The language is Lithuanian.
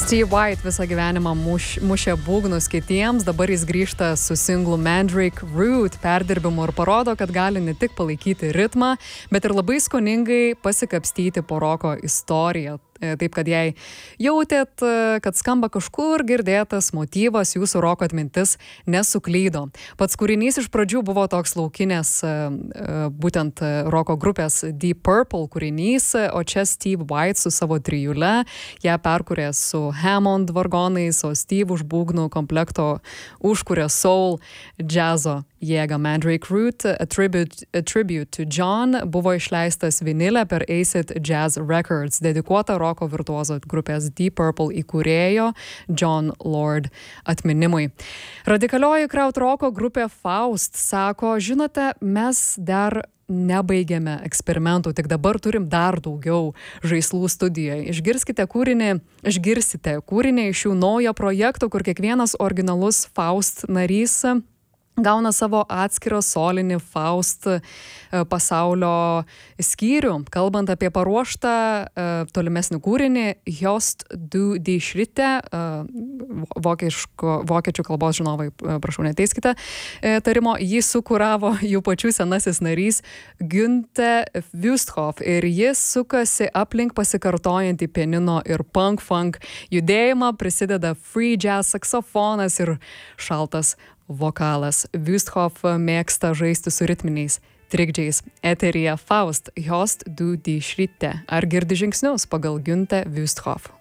Steve White visą gyvenimą mušė būgnus kitiems, dabar jis grįžta su singlu Mandrake Root perdirbimu ir parodo, kad gali ne tik palaikyti ritmą, bet ir labai skoningai pasikapstyti po roko istoriją. Taip, kad jei jautėt, kad skamba kažkur girdėtas motyvas, jūsų roko atmintis nesuklydo. Pats kūrinys iš pradžių buvo toks laukinės būtent roko grupės Deep Purple kūrinys, o čia Steve White su savo trijule ją perkūrė su Hammond vargonais, o Steve už būgnų komplekto užkūrė soul džiazo jėgą. Mandrake Root, a tribute to John, buvo išleistas vinilė per Acid Jazz Records, dedikuota roko virtuozo grupės Deep Purple įkūrėjo John Lord atminimui. Radikalioji krautroko grupė Faust sako, žinote, mes dar nebaigėme eksperimentų, tik dabar turim dar daugiau žaislų studijoje. Išgirsite kūrinį iš jų naujo projekto, kur kiekvienas originalus Faust narys gauna savo atskirą solinį Faust pasaulio skyrių. Kalbant apie paruoštą tolimesnį kūrinį, Jost du die Schritte, vokiečių kalbos žinovai, prašau, neteiskite tarimo, jį sukuravo jų pačių senasis narys Günther Wüsthof ir jis sukasi aplink pasikartojantį pianino ir punk-funk judėjimą, prisideda free jazz saksofonas ir šaltas vokalas. Wüsthof mėgsta žaisti su ritminiais trikdžiais. Eteryje Faust, Jost du die Schritte. Ar girdi žingsnius pagal Günther Wüsthof?